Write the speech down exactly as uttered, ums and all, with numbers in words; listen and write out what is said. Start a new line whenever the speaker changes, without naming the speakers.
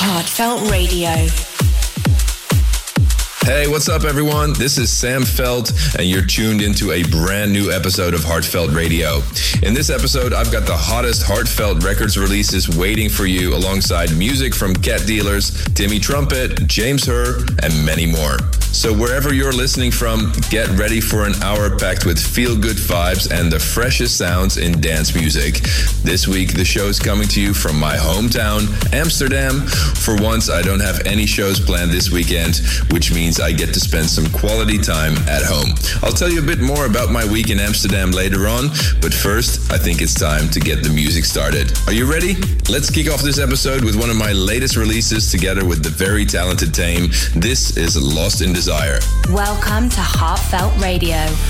Heartfelt Radio.
Hey, what's up, everyone? This is Sam Felt, and you're tuned into a brand new episode of Heartfelt Radio. In this episode, I've got the hottest Heartfelt Records releases waiting for you, alongside music from Cat Dealers, Timmy Trumpet, James Hurr, and many more. So wherever you're listening from, get ready for an hour packed with feel-good vibes and the freshest sounds in dance music. This week, the show's coming to you from my hometown, Amsterdam. For once, I don't have any shows planned this weekend, which means I get to spend some quality time at home. I'll tell you a bit more about my week in Amsterdam later on, but first, I think it's time to get the music started. Are you ready? Let's kick off this episode with one of my latest releases together with the very talented Tame. This is Lost in Desire.
Welcome to Heartfelt Radio.